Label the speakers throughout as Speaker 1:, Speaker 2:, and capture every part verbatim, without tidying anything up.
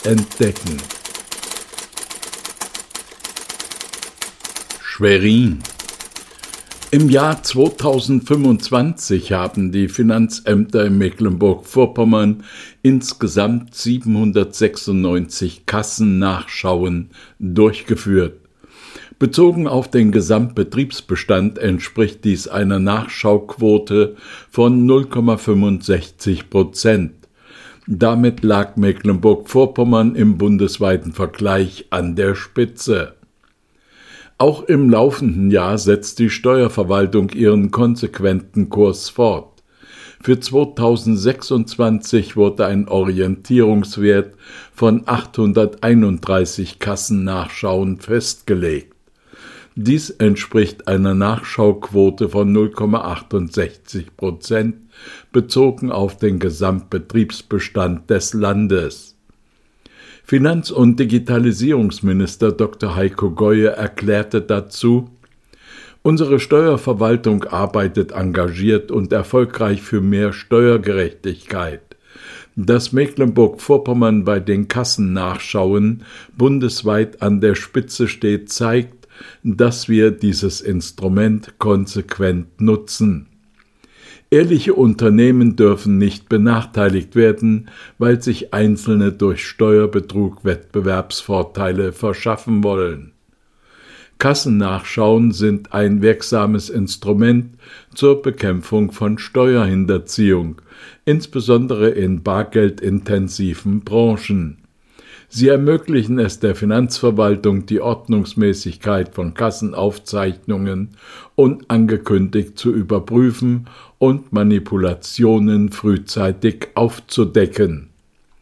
Speaker 1: entdecken. Schwerin. Im Jahr zweitausendfünfundzwanzig haben die Finanzämter in Mecklenburg-Vorpommern insgesamt siebenhundertsechsundneunzig Kassennachschauen durchgeführt. Bezogen auf den Gesamtbetriebsbestand entspricht dies einer Nachschauquote von null Komma fünfundsechzig Prozent. Damit lag Mecklenburg-Vorpommern im bundesweiten Vergleich an der Spitze. Auch im laufenden Jahr setzt die Steuerverwaltung ihren konsequenten Kurs fort. Für zweitausendsechsundzwanzig wurde ein Orientierungswert von achthunderteinunddreißig Kassennachschauen festgelegt. Dies entspricht einer Nachschauquote von null Komma achtundsechzig Prozent, bezogen auf den Gesamtbetriebsbestand des Landes. Finanz- und Digitalisierungsminister Doktor Heiko Goye erklärte dazu: Unsere Steuerverwaltung arbeitet engagiert und erfolgreich für mehr Steuergerechtigkeit. Dass Mecklenburg-Vorpommern bei den Kassennachschauen bundesweit an der Spitze steht, zeigt, dass wir dieses Instrument konsequent nutzen. Ehrliche Unternehmen dürfen nicht benachteiligt werden, weil sich Einzelne durch Steuerbetrug Wettbewerbsvorteile verschaffen wollen. Kassennachschauen sind ein wirksames Instrument zur Bekämpfung von Steuerhinterziehung, insbesondere in bargeldintensiven Branchen. Sie ermöglichen es der Finanzverwaltung, die Ordnungsmäßigkeit von Kassenaufzeichnungen unangekündigt zu überprüfen und Manipulationen frühzeitig aufzudecken.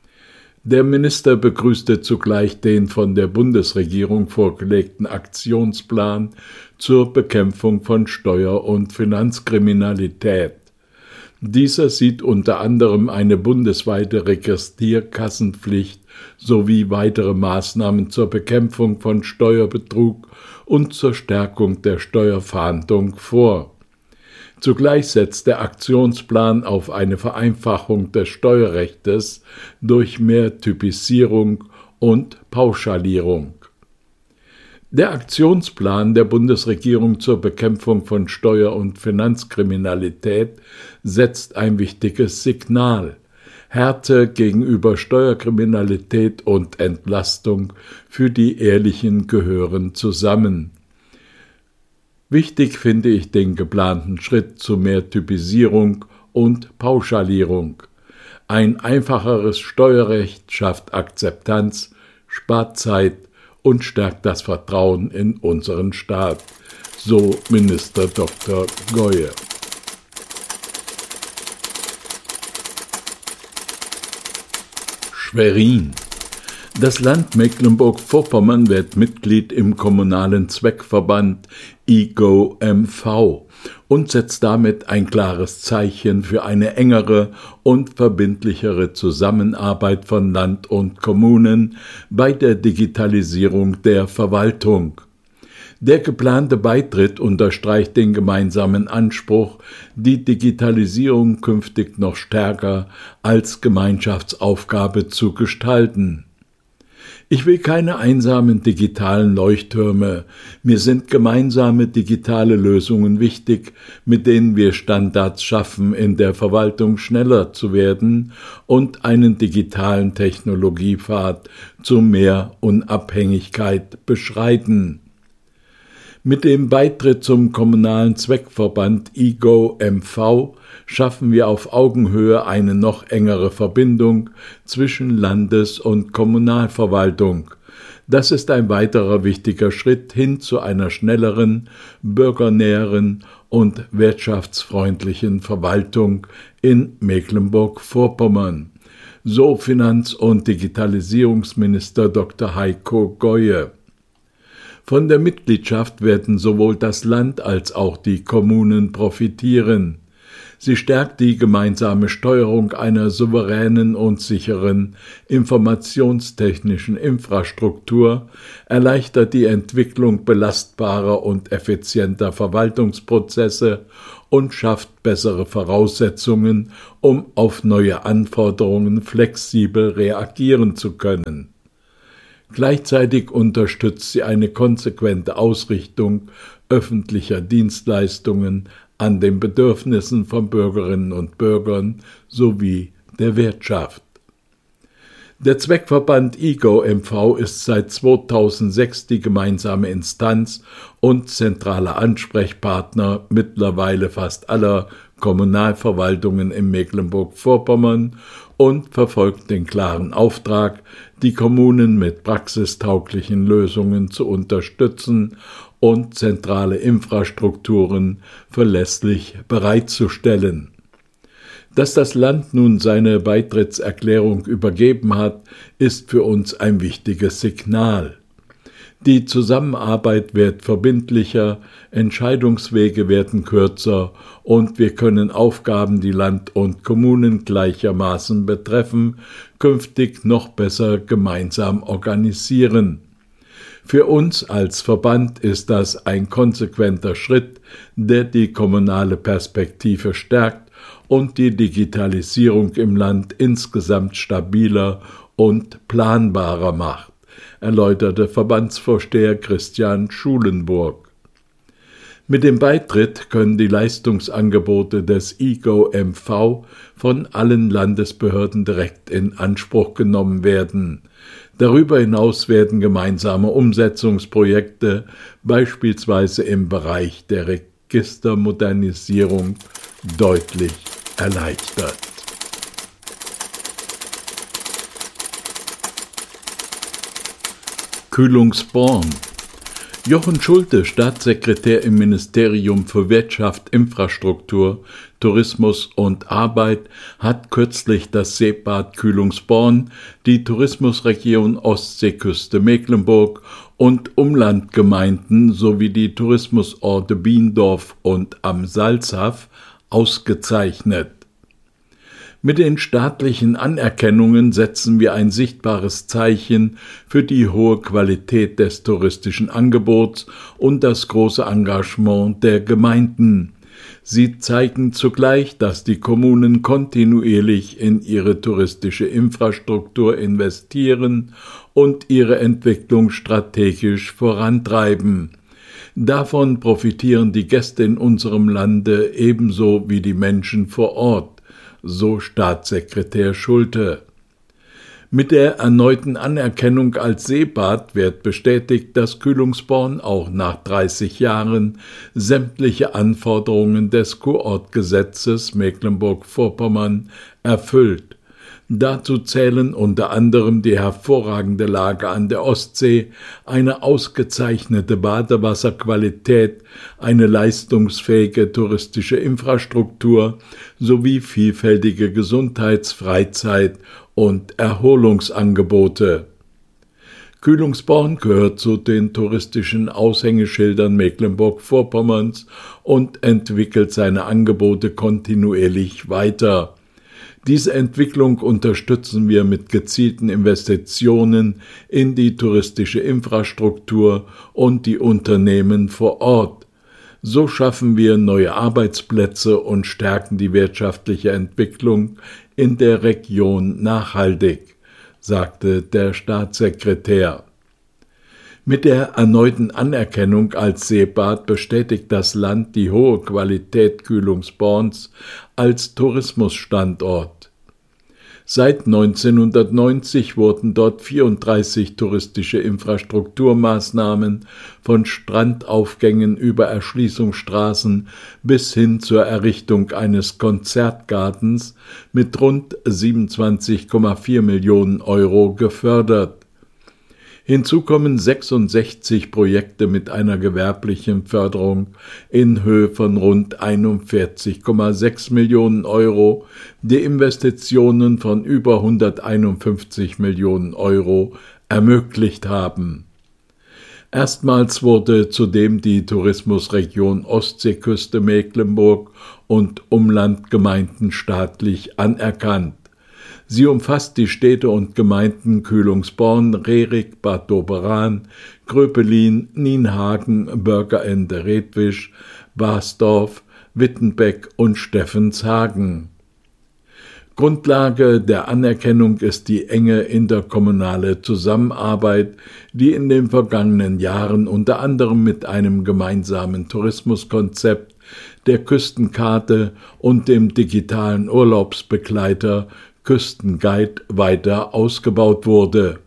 Speaker 1: Der Minister begrüßte zugleich den von der Bundesregierung vorgelegten Aktionsplan zur Bekämpfung von Steuer- und Finanzkriminalität. Dieser sieht unter anderem eine bundesweite Registrierkassenpflicht sowie weitere Maßnahmen zur Bekämpfung von Steuerbetrug und zur Stärkung der Steuerfahndung vor. Zugleich setzt der Aktionsplan auf eine Vereinfachung des Steuerrechtes durch mehr Typisierung und Pauschalierung. Der Aktionsplan der Bundesregierung zur Bekämpfung von Steuer- und Finanzkriminalität setzt ein wichtiges Signal: Härte gegenüber Steuerkriminalität und Entlastung für die Ehrlichen gehören zusammen. Wichtig finde ich den geplanten Schritt zu mehr Typisierung und Pauschalierung. Ein einfacheres Steuerrecht schafft Akzeptanz, spart Zeit und stärkt das Vertrauen in unseren Staat, so Minister Doktor Goye. Schwerin. Das Land Mecklenburg-Vorpommern wird Mitglied im kommunalen Zweckverband I G O M V und setzt damit ein klares Zeichen für eine engere und verbindlichere Zusammenarbeit von Land und Kommunen bei der Digitalisierung der Verwaltung. Der geplante Beitritt unterstreicht den gemeinsamen Anspruch, die Digitalisierung künftig noch stärker als Gemeinschaftsaufgabe zu gestalten. Ich will keine einsamen digitalen Leuchttürme. Mir sind gemeinsame digitale Lösungen wichtig, mit denen wir Standards schaffen, in der Verwaltung schneller zu werden und einen digitalen Technologiepfad zu mehr Unabhängigkeit beschreiten. Mit dem Beitritt zum kommunalen Zweckverband I G O M V schaffen wir auf Augenhöhe eine noch engere Verbindung zwischen Landes- und Kommunalverwaltung. Das ist ein weiterer wichtiger Schritt hin zu einer schnelleren, bürgernäheren und wirtschaftsfreundlichen Verwaltung in Mecklenburg-Vorpommern. So Finanz- und Digitalisierungsminister Doktor Heiko Goye. Von der Mitgliedschaft werden sowohl das Land als auch die Kommunen profitieren. Sie stärkt die gemeinsame Steuerung einer souveränen und sicheren informationstechnischen Infrastruktur, erleichtert die Entwicklung belastbarer und effizienter Verwaltungsprozesse und schafft bessere Voraussetzungen, um auf neue Anforderungen flexibel reagieren zu können. Gleichzeitig unterstützt sie eine konsequente Ausrichtung öffentlicher Dienstleistungen an den Bedürfnissen von Bürgerinnen und Bürgern sowie der Wirtschaft. Der Zweckverband I G O M V ist seit zweitausendsechs die gemeinsame Instanz und zentraler Ansprechpartner mittlerweile fast aller Kommunalverwaltungen in Mecklenburg-Vorpommern und verfolgt den klaren Auftrag, die Kommunen mit praxistauglichen Lösungen zu unterstützen und zentrale Infrastrukturen verlässlich bereitzustellen. Dass das Land nun seine Beitrittserklärung übergeben hat, ist für uns ein wichtiges Signal. Die Zusammenarbeit wird verbindlicher, Entscheidungswege werden kürzer und wir können Aufgaben, die Land und Kommunen gleichermaßen betreffen, künftig noch besser gemeinsam organisieren. Für uns als Verband ist das ein konsequenter Schritt, der die kommunale Perspektive stärkt und die Digitalisierung im Land insgesamt stabiler und planbarer macht, erläuterte Verbandsvorsteher Christian Schulenburg. Mit dem Beitritt können die Leistungsangebote des I G O M V von allen Landesbehörden direkt in Anspruch genommen werden. Darüber hinaus werden gemeinsame Umsetzungsprojekte, beispielsweise im Bereich der Registermodernisierung, deutlich erleichtert. Kühlungsborn. Jochen Schulte, Staatssekretär im Ministerium für Wirtschaft, Infrastruktur, Tourismus und Arbeit, hat kürzlich das Seebad Kühlungsborn, die Tourismusregion Ostseeküste Mecklenburg und Umlandgemeinden sowie die Tourismusorte Biendorf und Am Salzach ausgezeichnet. Mit den staatlichen Anerkennungen setzen wir ein sichtbares Zeichen für die hohe Qualität des touristischen Angebots und das große Engagement der Gemeinden. Sie zeigen zugleich, dass die Kommunen kontinuierlich in ihre touristische Infrastruktur investieren und ihre Entwicklung strategisch vorantreiben. Davon profitieren die Gäste in unserem Lande ebenso wie die Menschen vor Ort, so Staatssekretär Schulte. Mit der erneuten Anerkennung als Seebad wird bestätigt, dass Kühlungsborn auch nach dreißig Jahren sämtliche Anforderungen des Kurortgesetzes Mecklenburg-Vorpommern erfüllt. Dazu zählen unter anderem die hervorragende Lage an der Ostsee, eine ausgezeichnete Badewasserqualität, eine leistungsfähige touristische Infrastruktur sowie vielfältige Gesundheits-, Freizeit- und Erholungsangebote. Kühlungsborn gehört zu den touristischen Aushängeschildern Mecklenburg-Vorpommerns und entwickelt seine Angebote kontinuierlich weiter. Diese Entwicklung unterstützen wir mit gezielten Investitionen in die touristische Infrastruktur und die Unternehmen vor Ort. So schaffen wir neue Arbeitsplätze und stärken die wirtschaftliche Entwicklung in der Region nachhaltig, sagte der Staatssekretär. Mit der erneuten Anerkennung als Seebad bestätigt das Land die hohe Qualität Kühlungsborns als Tourismusstandort. Seit neunzehnhundertneunzig wurden dort vierunddreißig touristische Infrastrukturmaßnahmen von Strandaufgängen über Erschließungsstraßen bis hin zur Errichtung eines Konzertgartens mit rund siebenundzwanzig Komma vier Millionen Euro gefördert. Hinzu kommen sechsundsechzig Projekte mit einer gewerblichen Förderung in Höhe von rund einundvierzig Komma sechs Millionen Euro, die Investitionen von über hunderteinundfünfzig Millionen Euro ermöglicht haben. Erstmals wurde zudem die Tourismusregion Ostseeküste Mecklenburg und Umlandgemeinden staatlich anerkannt. Sie umfasst die Städte und Gemeinden Kühlungsborn, Rerik, Bad Doberan, Gröpelin, Nienhagen, Bürgerende, Redwisch, Basdorf, Wittenbeck und Steffenshagen. Grundlage der Anerkennung ist die enge interkommunale Zusammenarbeit, die in den vergangenen Jahren unter anderem mit einem gemeinsamen Tourismuskonzept, der Küstenkarte und dem digitalen Urlaubsbegleiter Küstenguide weiter ausgebaut wurde.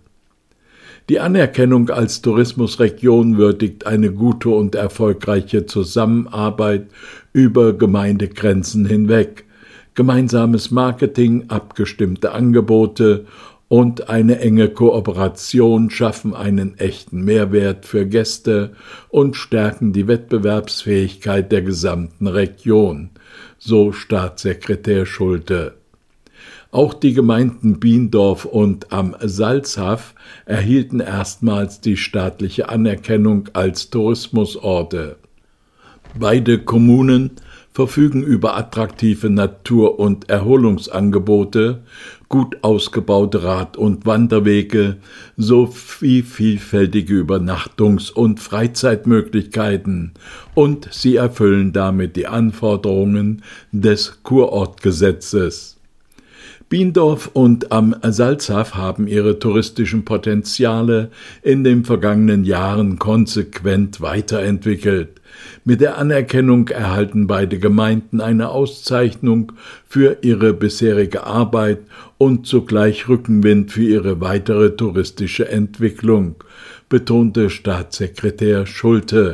Speaker 1: Die Anerkennung als Tourismusregion würdigt eine gute und erfolgreiche Zusammenarbeit über Gemeindegrenzen hinweg. Gemeinsames Marketing, abgestimmte Angebote und eine enge Kooperation schaffen einen echten Mehrwert für Gäste und stärken die Wettbewerbsfähigkeit der gesamten Region, so Staatssekretär Schulte. Auch die Gemeinden Biendorf und Am Salzach erhielten erstmals die staatliche Anerkennung als Tourismusorte. Beide Kommunen verfügen über attraktive Natur- und Erholungsangebote, gut ausgebaute Rad- und Wanderwege sowie vielfältige Übernachtungs- und Freizeitmöglichkeiten, und sie erfüllen damit die Anforderungen des Kurortgesetzes. Biendorf und Am Salzach haben ihre touristischen Potenziale in den vergangenen Jahren konsequent weiterentwickelt. Mit der Anerkennung erhalten beide Gemeinden eine Auszeichnung für ihre bisherige Arbeit und zugleich Rückenwind für ihre weitere touristische Entwicklung, betonte Staatssekretär Schulte.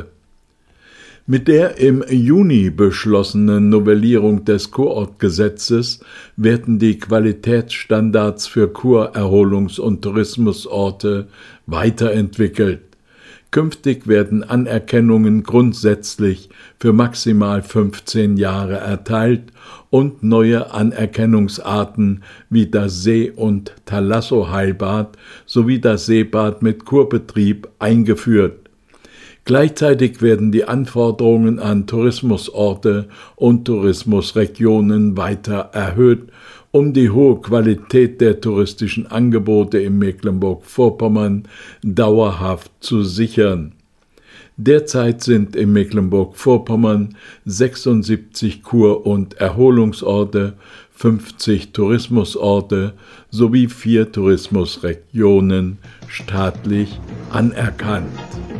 Speaker 1: Mit der im Juni beschlossenen Novellierung des Kurortgesetzes werden die Qualitätsstandards für Kur-, Erholungs- und Tourismusorte weiterentwickelt. Künftig werden Anerkennungen grundsätzlich für maximal fünfzehn Jahre erteilt und neue Anerkennungsarten wie das See- und Thalasso-Heilbad sowie das Seebad mit Kurbetrieb eingeführt. Gleichzeitig werden die Anforderungen an Tourismusorte und Tourismusregionen weiter erhöht, um die hohe Qualität der touristischen Angebote in Mecklenburg-Vorpommern dauerhaft zu sichern. Derzeit sind in Mecklenburg-Vorpommern sechsundsiebzig Kur- und Erholungsorte, fünfzig Tourismusorte sowie vier Tourismusregionen staatlich anerkannt.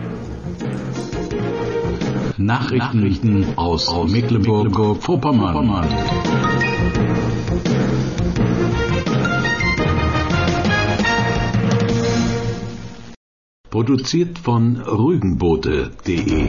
Speaker 2: Nachrichten aus Mecklenburg-Vorpommern. Produziert von Rügenboote punkt de